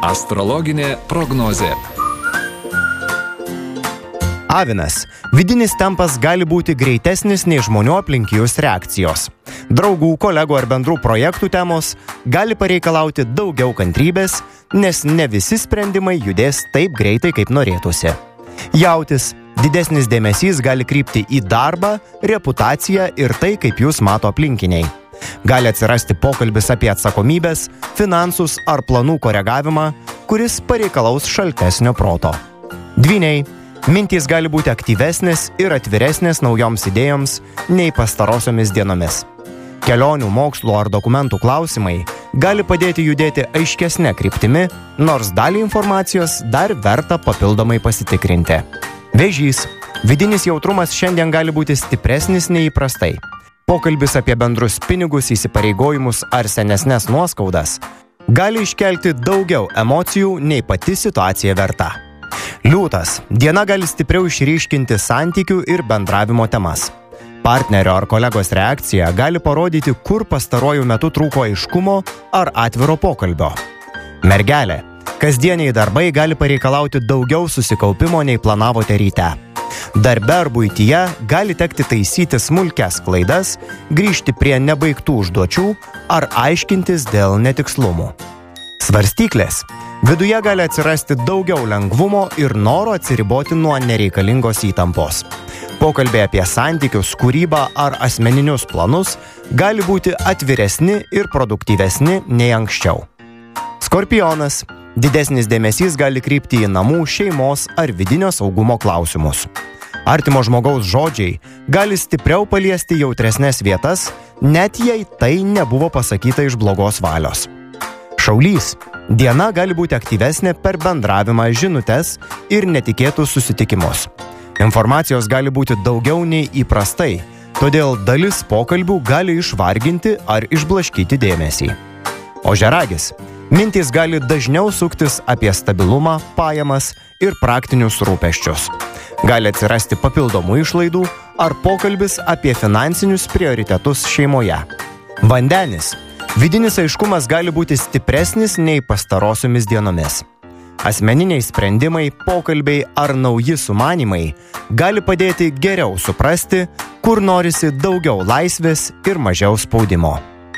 Astrologinė prognozė. Avinas. Vidinis tempas gali būti greitesnis nei žmonių aplink jūs reakcijos. Draugų, kolegų ar bendrų projektų temos gali pareikalauti daugiau kantrybės, nes ne visi sprendimai judės taip greitai, kaip norėtųsi. Jautis. Didesnis dėmesys gali krypti į darbą, reputaciją ir tai, kaip jūs mato aplinkiniai. Gali atsirasti pokalbis apie atsakomybės, finansus ar planų koregavimą, kuris pareikalaus šaltesnio proto. Dvyniai. Mintys gali būti aktyvesnės ir atviresnės naujoms idėjoms nei pastarosiomis dienomis. Kelionių, mokslo ar dokumentų klausimai gali padėti judėti aiškesnė kryptimi, nors dalį informacijos dar verta papildomai pasitikrinti. Vėžys. Vidinis jautrumas šiandien gali būti stipresnis nei įprastai. Pokalbis apie bendrus pinigus, įsipareigojimus ar senesnes nuoskaudas gali iškelti daugiau emocijų nei pati situacija verta. Liūtas. Diena gali stipriau išryškinti santykių ir bendravimo temas. Partnerio ar kolegos reakcija gali parodyti, kur pastaruoju metu trūko aiškumo ar atviro pokalbio. Mergelė. Kasdieniai darbai gali pareikalauti daugiau susikaupimo nei planavote ryte. Darbe ar buityje gali tekti taisyti smulkias klaidas, grįžti prie nebaigtų užduočių ar aiškintis dėl netikslumų. Svarstyklės. Viduje gali atsirasti daugiau lengvumo ir noro atsiriboti nuo nereikalingos įtampos. Pokalbiai apie santykius, kūrybą ar asmeninius planus gali būti atviresni ir produktyvesni nei anksčiau. Skorpionas. Didesnis dėmesys gali krypti į namų, šeimos ar vidinio saugumo klausimus. Artimo žmogaus žodžiai gali stipriau paliesti jautresnės vietas, net jei tai nebuvo pasakyta iš blogos valios. Šaulys. Diena gali būti aktyvesnė per bendravimą, žinutes ir netikėtus susitikimus. Informacijos gali būti daugiau nei įprastai, todėl dalis pokalbių gali išvarginti ar išblaškyti dėmesį. Ožiaragis. Mintys gali dažniau suktis apie stabilumą, pajamas ir praktinius rūpesčius. Gali atsirasti papildomų išlaidų ar pokalbis apie finansinius prioritetus šeimoje. Vandenis. Vidinis aiškumas gali būti stipresnis nei pastarosiomis dienomis. Asmeniniai sprendimai, pokalbiai ar nauji sumanymai gali padėti geriau suprasti, kur norisi daugiau laisvės ir mažiau spaudimo.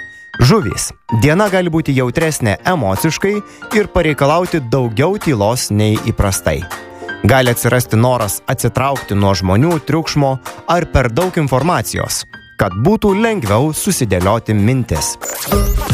Žuvys. Diena gali būti jautresnė emociškai ir pareikalauti daugiau tylos nei įprastai. Gali atsirasti noras atsitraukti nuo žmonių, triukšmo ar per daug informacijos, kad būtų lengviau susidėlioti mintis.